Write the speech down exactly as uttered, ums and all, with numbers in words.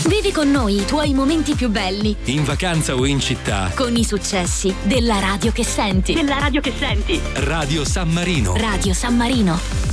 Vivi con noi i tuoi momenti più belli. In vacanza o in città. Con i successi della radio che senti. Della radio che senti. Radio San Marino. Radio San Marino.